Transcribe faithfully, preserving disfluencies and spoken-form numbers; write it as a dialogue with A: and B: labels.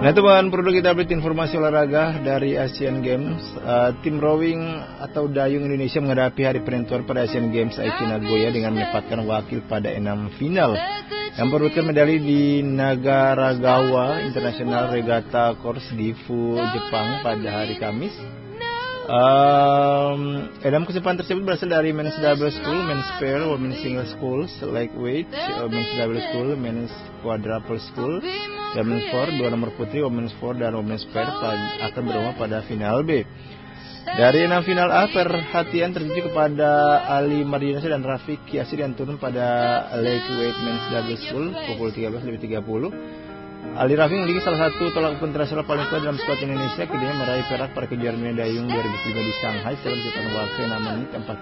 A: Nah teman, perlu kita update informasi olahraga dari Asian Games. uh, Tim rowing atau dayung Indonesia menghadapi hari penentuan pada Asian Games Aichi Nagoya dengan menempatkan wakil pada enam final yang memperebutkan medali di Nagaragawa International Regatta Course di Fu, Jepang pada hari Kamis. Um, dalam kesempatan tersebut berasal dari Men's Double School, Men's Pair, Women's Single Schools, Lightweight, uh, Men's Double School, Men's Quadruple School, Women's Four, dua nomor putri, Women's Four dan Women's Pair akan berumah pada final B. Dari enam final A, perhatian tertuju kepada Ali Mardiansyah dan Rafiq Kiasi yang turun pada Lightweight Men's Double School pukul tiga belas lebih tiga puluh. Ali Rafiq memiliki salah satu tolak ukur internasional paling kuat dalam skuad Indonesia. Keduanya meraih perak pada kejuaraan dunia dayung dua ribu lima di Shanghai setelah mencetak waktu enam menit empat